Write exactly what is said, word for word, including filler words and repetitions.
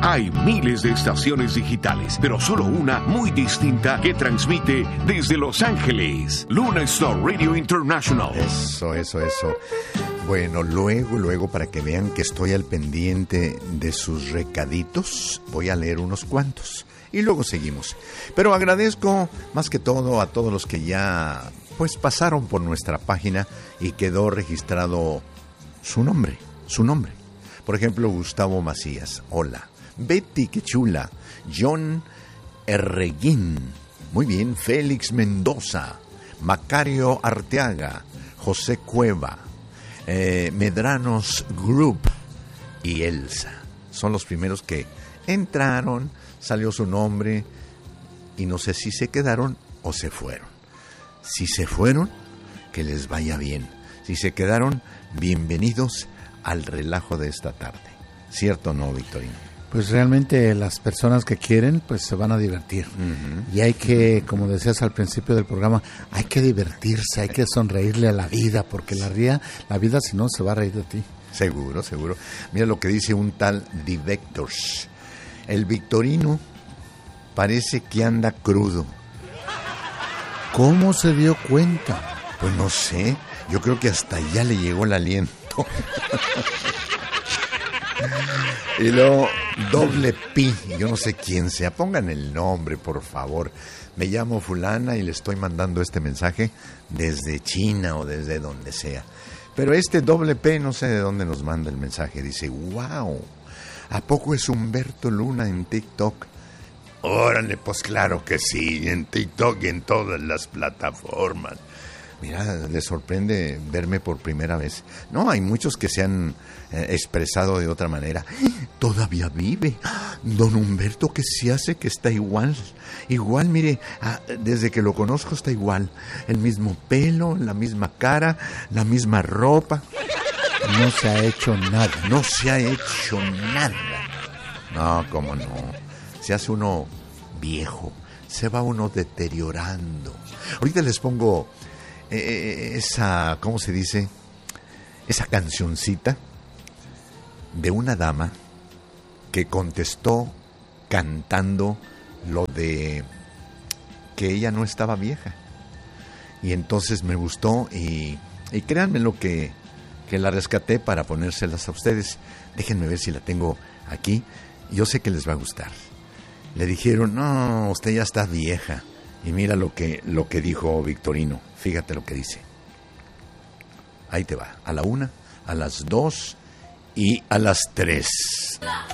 Hay miles de estaciones digitales, pero solo una muy distinta que transmite desde Los Ángeles. Luna Star Radio International. Eso, eso, eso. Bueno, luego, luego, para que vean que estoy al pendiente de sus recaditos, voy a leer unos cuantos y luego seguimos. Pero agradezco más que todo a todos los que ya, pues, pasaron por nuestra página y quedó registrado su nombre, su nombre. Por ejemplo, Gustavo Macías, hola. Betty, qué chula. John Erreguín, muy bien. Félix Mendoza, Macario Arteaga, José Cueva, eh, Medranos Group y Elsa. Son los primeros que entraron, salió su nombre y no sé si se quedaron o se fueron. Si se fueron, que les vaya bien. Si se quedaron, bienvenidos al relajo de esta tarde. ¿Cierto o no, Victorino? Pues realmente las personas que quieren, pues se van a divertir. Uh-huh. Y hay que, como decías al principio del programa, hay que divertirse, hay que sonreírle a la vida, porque la, ría, la vida si no se va a reír de ti. Seguro, seguro. Mira lo que dice un tal Divectors. El Victorino parece que anda crudo. ¿Cómo se dio cuenta? Pues no sé, yo creo que hasta allá le llegó el aliento. Y luego, doble pi, yo no sé quién sea, pongan el nombre, por favor. Me llamo fulana y le estoy mandando este mensaje desde China o desde donde sea. Pero este doble P no sé de dónde nos manda el mensaje. Dice, wow, ¿a poco es Humberto Luna en TikTok? Órale, pues claro que sí, en TikTok y en todas las plataformas. Mira, le sorprende verme por primera vez. No, hay muchos que se han eh, expresado de otra manera. Todavía vive. Don Humberto, ¿qué se hace? Que está igual. Igual, mire, ah, desde que lo conozco está igual. El mismo pelo, la misma cara, la misma ropa. No se ha hecho nada. No se ha hecho nada. No, cómo no. Se hace uno viejo. Se va uno deteriorando. Ahorita les pongo... Eh, esa, ¿cómo se dice? Esa cancioncita de una dama que contestó cantando lo de que ella no estaba vieja. Y entonces me gustó y, y créanme lo que, que la rescaté para ponérselas a ustedes. Déjenme ver si la tengo aquí. Yo sé que les va a gustar. Le dijeron, no, usted ya está vieja. Y mira lo que, lo que dijo Victorino. Fíjate lo que dice. Ahí te va. A la una, a las dos y a las tres.